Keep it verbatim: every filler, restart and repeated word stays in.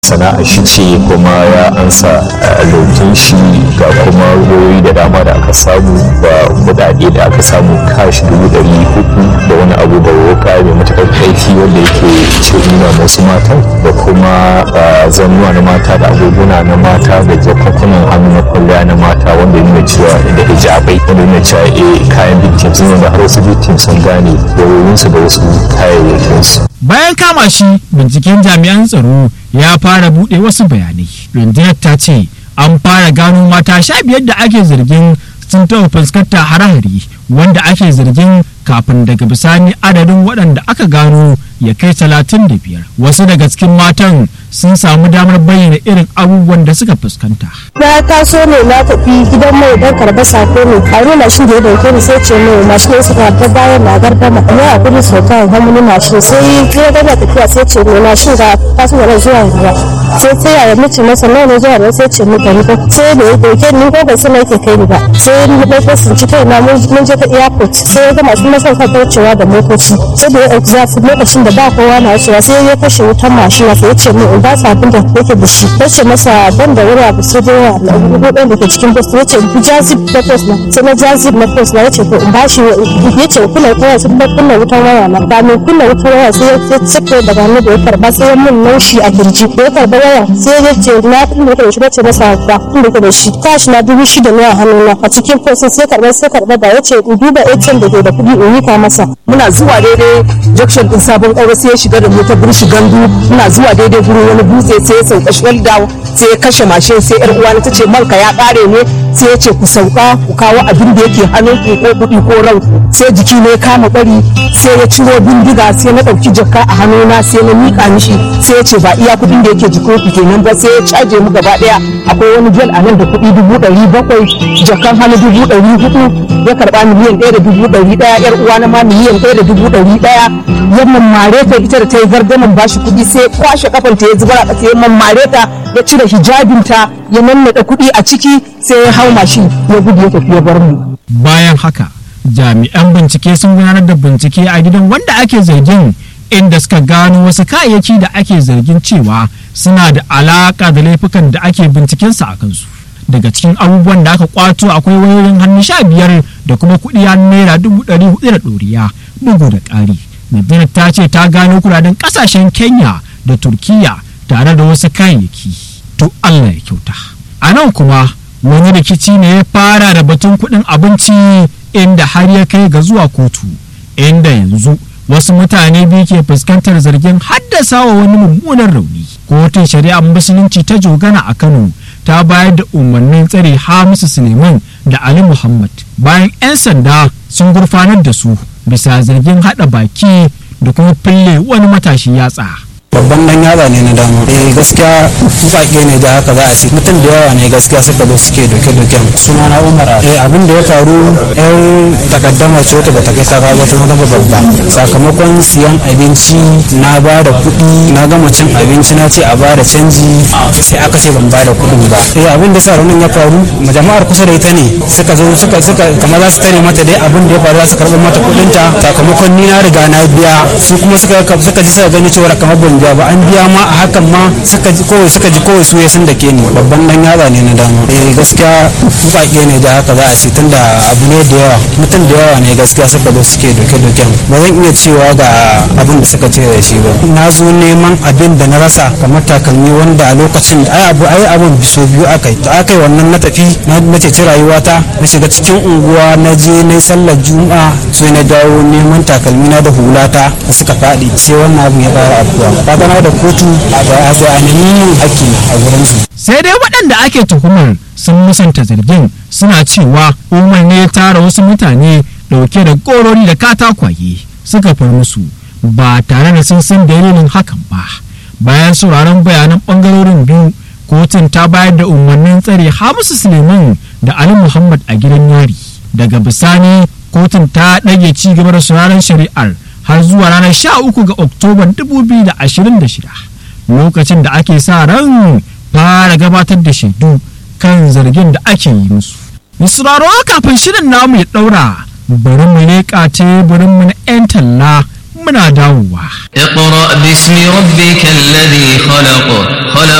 sana'a shi ce kuma ya ansa lautin shi ga kuma wayoyi da dama da aka samu da kudade da aka samu kashi dubu ɗari hudu da wani abu da wuka mai matuƙar kaifi wanda yake cikin wasu matan da kuma zannuwa na mata da agoguna na mata da jakunkunan hannu na kwalliya na mata wanda ya nuna cewa da hijabai wanda ya nuna cewa eh kayan victims ne da har wasu victims sun gane wayoyinsu da wasu kayayyakinsu. Bayan kama shi, binciken jami'an tsaro ya fara buɗe wasu bayanai. Rundunar ta ce an fara gano mata sha biyar da ake zargin sun taɓa fuskantar hare-hare wanda ake zargin kafin daga bisani adadin waɗanda aka gano ya kai talatin da biyar. Wasu daga cikin matan sun samu damar bayyana irin abubuwan da suka fuskanta. Na taso ne na tafi gidan mai dan karɓar sako ne. A ruwa mashin da ya dauke ni sai ce mai mashin ya suka ta bayan na gardama. Ni a kudin sauka hannun mashin sai ya gana tafiya sai ce mai mashin ga taso da zuwa ruwa. Sai sai ya mace masa nawa ne zuwa ruwa sai ce mai gari ba. Sai da ya dauke ni ko ban san yake kai ni ba. Sai ni na ko sun ci kai na mun je ta airport. Sai ya ga mashin masa ka kaucewa da motoci. Sai da ya zafi lokacin da ba kowa na wucewa sai ya kashe wutan mashin sai ya ce mai ba sa abin da yake da shi ya ce masa ban da wuri abu sai da yawa abubuwan da ke cikin bus ya ce jazib na post na sai na jazib na post na ya ce to in ba shi ya ce kula kowa sun bar kunna wutan waya na ba mai kunna wutan waya sai ya cike daga hannu da ya karba sai ya mun naushi a kirji da ya karba waya sai ya ce na kudin da ke da shi ce masa ba kudin da ke da shi kashi na dubu shida ne a hannu na a cikin post sai karba sai karba da ya ce in duba A T M da ke da kudi in yi ka masa muna zuwa daidai junction din sabon ƙaura sai ya shiga da mu ta burshi gandu muna zuwa daidai gurin wani dutse sai ya sauka shell down sai ya kashe mashin sai yar uwa ta ce malka ya kare ne sai ya ce ku sauka ku kawo abin da yake hannun ku ko kudi ko ran sai jiki ne kama bari sai ya ciro bindiga sai na dauki jakka a hannuna sai na mika mishi sai ya ce ba iya kudin da yake jikin ku kenan ba sai ya caje mu gaba daya akwai wani gel a nan da kudi dubu ɗari bakwai jakkan hannu dubu ɗari hudu ya karba miliyan ɗaya da dubu ɗari ɗaya yar uwa na ma miliyan ɗaya da dubu ɗari ɗaya yamman mare ta ita da ta yi gardaman bashi kuɗi sai kwashe kafan ta ya zubar a ƙasa yamman mare ta ya cire hijabinta ya nannaɗa kuɗi a ciki sai ya hau mashin ya gudu ya tafi ya bar mu. Bayan haka jami'an bincike sun gudanar da bincike a gidan wanda ake zargin inda suka gano wasu kayayyaki da ake zargin cewa suna da alaƙa da laifukan da ake bincikensu a kansu. Daga cikin abubuwan da aka kwato akwai wayoyin hannu sha biyar da kuma kuɗi har naira dubu ɗari hudu da ɗoriya bugu da ƙari. Madina ta ce ta gano kuɗaɗen ƙasashen Kenya da Turkiya tare da wasu kayayyaki. To Allah ya kyauta. A nan kuma wani rikici ne ya fara da batun kuɗin abinci inda har ya kai ga zuwa kotu. Inda yanzu wasu mutane biyu ke fuskantar zargin haddasa wa wani mummunan rauni. Kotun shari'ar musulunci ta Jogana a Kano ta bayar da umarnin tsare Hamisu Suleiman da Ali Muhammad bayan 'yan sanda sun gurfanar da su bisa zargin haɗa baki da kuma fille wani matashi yatsa. babban dan yaba ne na dama eh gaskiya baki ne da haka za a ce mutum da yawa ne gaskiya suka zo suke doke doken suna na Umar eh abin da ya faru yan takaddama ce wata bata kai saka ba ta zama babba sakamakon siyan abinci na ba da kuɗi na gama cin abinci na ce a ba da canji sai aka ce ban ba da kuɗin ba eh abin da sa raunin ya faru jama'ar kusa da ita ne suka zo suka suka kamar za su tare mata dai abin da ya faru za su karɓar mata kuɗinta sakamakon ni na riga na biya su kuma suka suka ji suka gani cewa kamar ban biya ba an biya ma a hakan ma suka ji kowai suka ji kowai su sun da ke ni babban dan yaba ne na dama eh gaskiya baki ne da haka za a ce tunda abu ne da yawa mutum da yawa ne gaskiya suka zo suke doke doken ba zan iya cewa ga abin da suka ce da shi ba na zo neman abin da na rasa kamar takalmi wanda a lokacin ai abu ai abin so biyu akai da akai wannan na tafi na ceci rayuwata na shiga cikin unguwa na je na sallar juma'a sai na dawo neman takalmi na da hulata da suka faɗi sai wannan abin ya fara abuwa kaga da kotu a ga nemi haƙƙi a gurin su sai dai waɗanda ake tuhumar sun musanta zargin suna cewa Umar ne ya tara wasu mutane dauke da korori da katakwaye suka far musu ba tare da sun san dalilin hakan ba. Bayan sauraron bayanan bangarorin biyu kotun ta bayar da umarnin tsare Hamisu Suleiman da Ali Muhammad a gidan yari. Daga bisani kotun ta ɗage ci gaba da sauraron shari'ar har zuwa ranar sha uku ga Oktoba dubu biyu da ashirin da shida lokacin da ake sa ran fara gabatar da shaidu kan zargin da ake yi musu. Misraro kafin shirin namu ya ɗaura bari mu leƙa teburin mu na 'yan talla muna dawowa. اقرأ باسم ربك الذي خلق خلق